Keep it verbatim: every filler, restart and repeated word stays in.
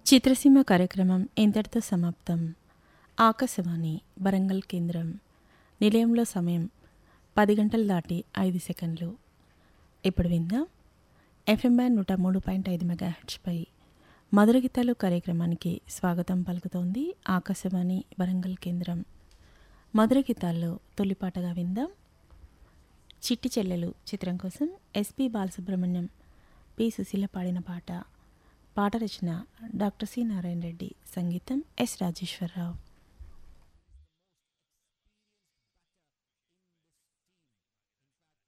చిత్రసీమ కార్యక్రమం ఇంతటితో సమాప్తం. ఆకాశవాణి వరంగల్ కేంద్రం. నిలయంలో సమయం పది గంటలు దాటి ఐదు సెకండ్లు. ఇప్పుడు విందాం ఎఫ్ఎం బ్యాండ్ నూట మూడు పాయింట్ ఐదు మెగాహెర్ట్జ్పై మధుర గీతాలు కార్యక్రమానికి స్వాగతం పలుకుతోంది ఆకాశవాణి వరంగల్ కేంద్రం. మధుర గీతాల్లో తొలిపాటగా విందాం చిట్టి చెల్లెలు చిత్రం కోసం ఎస్పి బాలసుబ్రహ్మణ్యం, పి సుశీల పాడిన పాట. పాట రచన డాక్టర్ సి నారాయణ రెడ్డి, సంగీతం ఎస్ రాజేశ్వరరావు.